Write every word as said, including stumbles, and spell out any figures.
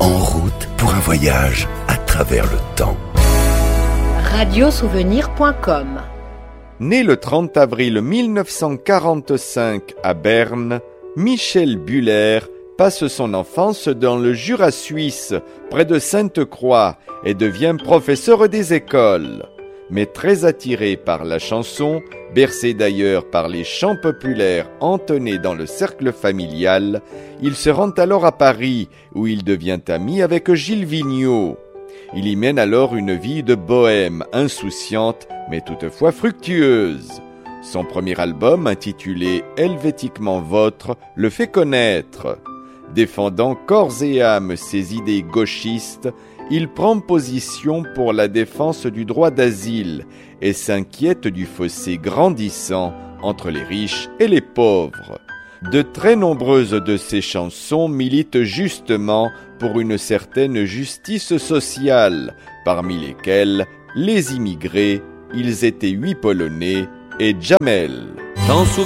En route pour un voyage à travers le temps. radio souvenir point com. Né le trente avril mille neuf cent quarante-cinq à Berne, Michel Buller passe son enfance dans le Jura suisse, près de Sainte-Croix, et devient professeur des écoles. Mais très attiré par la chanson, bercé d'ailleurs par les chants populaires entonnés dans le cercle familial, il se rend alors à Paris, où il devient ami avec Gilles Vigneault. Il y mène alors une vie de bohème insouciante, mais toutefois fructueuse. Son premier album, intitulé « Helvétiquement Vôtre », le fait connaître. Défendant corps et âme ses idées gauchistes, il prend position pour la défense du droit d'asile et s'inquiète du fossé grandissant entre les riches et les pauvres. De très nombreuses de ses chansons militent justement pour une certaine justice sociale, parmi lesquelles les immigrés, ils étaient huit Polonais et Jamel.